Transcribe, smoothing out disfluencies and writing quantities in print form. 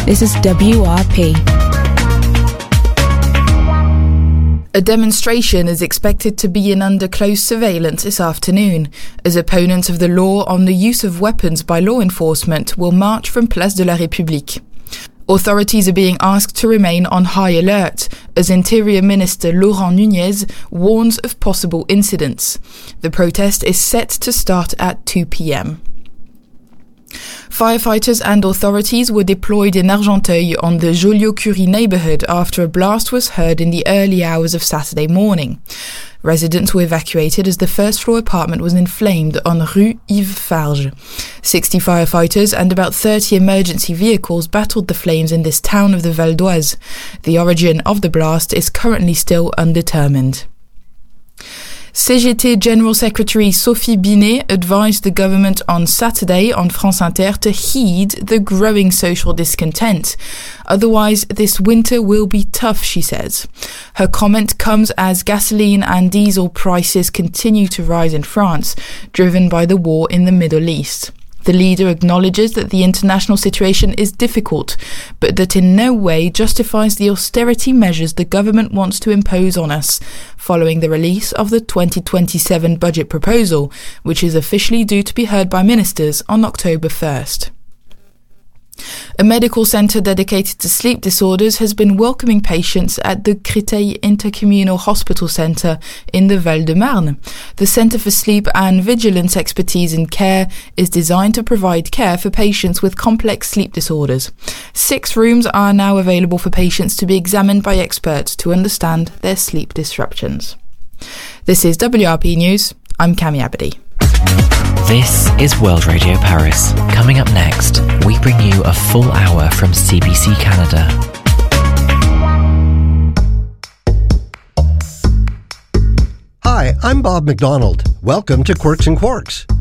This is WRP. A demonstration is expected to be under close surveillance this afternoon, as opponents of the law on the use of weapons by law enforcement will march from Place de la République. Authorities are being asked to remain on high alert, as Interior Minister Laurent Nunez warns of possible incidents. The protest is set to start at 2 p.m. Firefighters and authorities were deployed in Argenteuil on the Joliot-Curie neighbourhood after a blast was heard in the early hours of Saturday morning. Residents were evacuated as the first-floor apartment was inflamed on Rue Yves Farge. 60 firefighters and about 30 emergency vehicles battled the flames in this town of the Val d'Oise. The origin of the blast is currently still undetermined. CGT General Secretary Sophie Binet advised the government on Saturday on France Inter to heed the growing social discontent. Otherwise, this winter will be tough, she says. Her comment comes as gasoline and diesel prices continue to rise in France, driven by the war in the Middle East. The leader acknowledges that the international situation is difficult, but that in no way justifies the austerity measures the government wants to impose on us, following the release of the 2027 budget proposal, which is officially due to be heard by ministers on October 1st. A medical centre dedicated to sleep disorders has been welcoming patients at the Créteil Intercommunal Hospital Centre in the Val-de-Marne. The Centre for Sleep and Vigilance Expertise in Care is designed to provide care for patients with complex sleep disorders. 6 rooms are now available for patients to be examined by experts to understand their sleep disruptions. This is WRP News. I'm Cami Abadi. This is World Radio Paris. Coming up next, we bring you a full hour from CBC Canada. Hi, I'm Bob McDonald. Welcome to Quirks and Quarks.